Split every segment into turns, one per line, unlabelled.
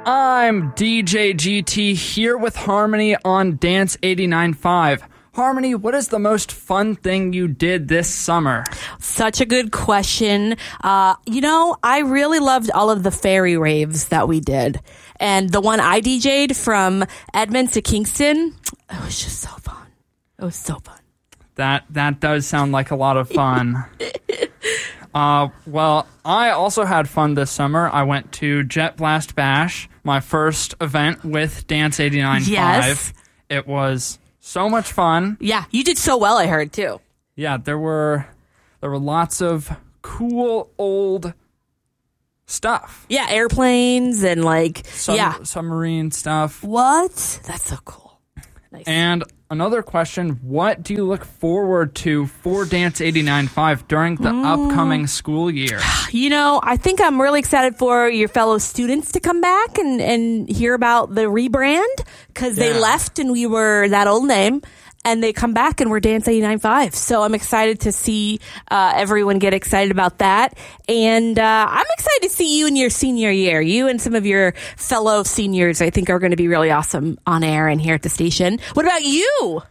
I'm DJ GT here with Harmony on Dance 89.5. Harmony, what is the most fun thing you did this summer?
Such a good question. I really loved all of the fairy raves that we did. And the one I DJ'd from Edmonds to Kingston, it was just so fun. It was so fun.
That does sound like a lot of fun. Well, I also had fun this summer. I went to Jet Blast Bash, my first event with Dance 89.5.
Yes.
It was so much fun.
Yeah, you did so well, I heard, too.
Yeah, there were lots of cool old stuff.
Yeah, airplanes and
submarine stuff.
What? That's so cool. Nice.
And another question, what do you look forward to for Dance 89.5 during the upcoming school year?
I think I'm really excited for your fellow students to come back and hear about the rebrand, because they left and we were that old name, and they come back and we're Dance 89.5. So I'm excited to see everyone get excited about that. And I'm excited to see you in your senior year. You and some of your fellow seniors, I think, are going to be really awesome on air and here at the station. What about you?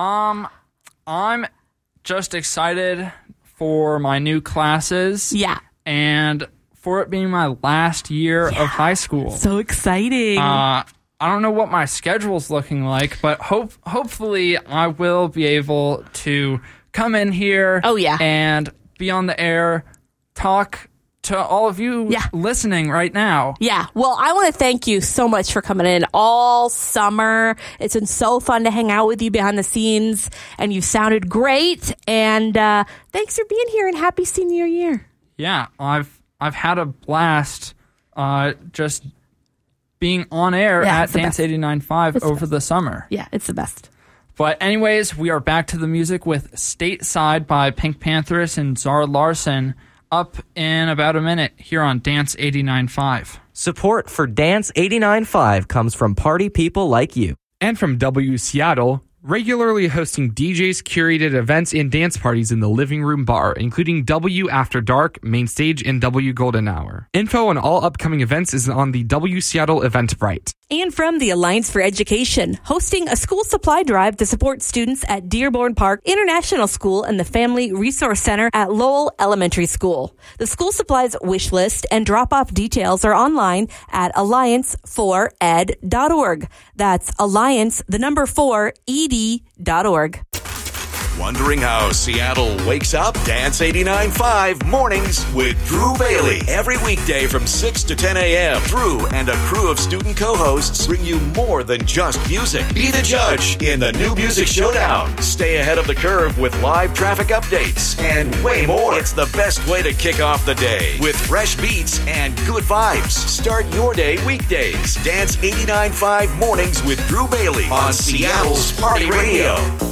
I'm just excited for my new classes.
Yeah.
And for it being my last year of high school.
So exciting.
I don't know what my schedule's looking like, but hopefully I will be able to come in here and be on the air, talk to all of you listening right now. Yeah. Well, I want to thank you so much for coming in all summer. It's been so fun to hang out with you behind the scenes, and you've sounded great. And thanks for being here, and happy senior year. Yeah, I've had a blast just being on air at Dance 89.5 over the summer. Yeah, it's the best. But anyways, we are back to the music with Stateside by Pink Panthers and Zara Larsson up in about a minute here on Dance 89.5.
Support for Dance 89.5 comes from party people like you.
And from W Seattle, regularly hosting DJs curated events and dance parties in the Living Room Bar, including W After Dark, Main Stage, and W Golden Hour. Info on all upcoming events is on the W Seattle Eventbrite.
And from the Alliance for Education, hosting a school supply drive to support students at Dearborn Park International School and the Family Resource Center at Lowell Elementary School. The school supplies wish list and drop-off details are online at alliance4ed.org. That's alliance4ed.org.
Wondering how Seattle wakes up? Dance 89.5 mornings with Drew Bailey. Every weekday from 6 to 10 a.m. Drew and a crew of student co-hosts bring you more than just music. Be the judge in the New Music Showdown. Stay ahead of the curve with live traffic updates and way more. It's the best way to kick off the day with fresh beats and good vibes. Start your day weekdays. Dance 89.5 mornings with Drew Bailey on Seattle's Party Radio.